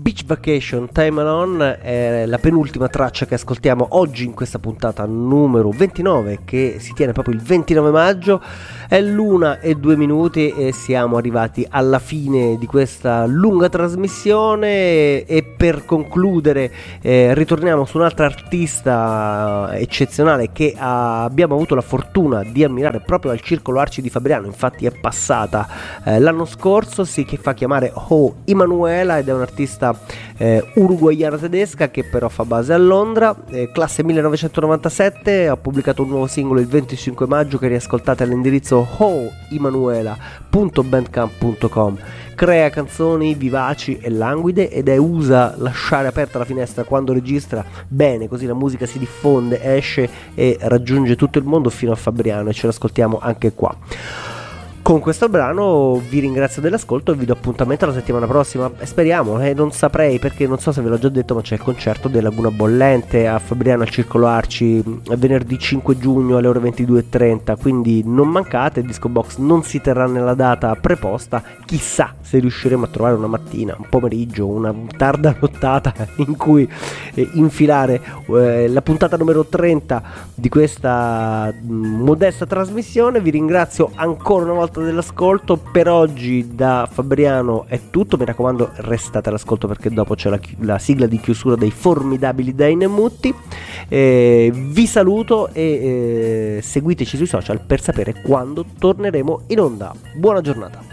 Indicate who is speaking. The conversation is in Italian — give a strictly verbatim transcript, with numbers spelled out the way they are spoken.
Speaker 1: Beach Vacation Time Alone è la penultima traccia che ascoltiamo oggi in questa puntata numero ventinove, che si tiene proprio il ventinove maggio. È l'una e due minuti e siamo arrivati alla fine di questa lunga trasmissione, e per concludere eh, ritorniamo su un'altra artista eccezionale che ha, abbiamo avuto la fortuna di ammirare proprio al Circolo Arci di Fabriano. Infatti è passata eh, l'anno scorso, si che fa chiamare Ho Emanuela, ed è un'artista eh, uruguaiana tedesca che però fa base a Londra, eh, classe millenovecentonovantasette. Ha pubblicato un nuovo singolo il venticinque maggio che riascoltate all'indirizzo ho emanuela punto bandcamp punto com. Crea canzoni vivaci e languide ed è usa lasciare aperta la finestra quando registra bene, così la musica si diffonde, esce e raggiunge tutto il mondo fino a Fabriano, e ce l'ascoltiamo anche qua. Con questo brano vi ringrazio dell'ascolto e vi do appuntamento la settimana prossima, e speriamo, eh, non saprei perché non so se ve l'ho già detto, ma c'è il concerto della Laguna Bollente a Fabriano al Circolo Arci venerdì cinque giugno alle ore ventidue e trenta, quindi non mancate. Il Disco Box non si terrà nella data preposta, chissà se riusciremo a trovare una mattina, un pomeriggio, una tarda nottata in cui eh, infilare eh, la puntata numero trenta di questa mh, modesta trasmissione. Vi ringrazio ancora una volta dell'ascolto. Per oggi da Fabriano è tutto, mi raccomando restate all'ascolto perché dopo c'è la, la sigla di chiusura dei formidabili Dynamutti. Eh, vi saluto e eh, seguiteci sui social per sapere quando torneremo in onda. Buona giornata.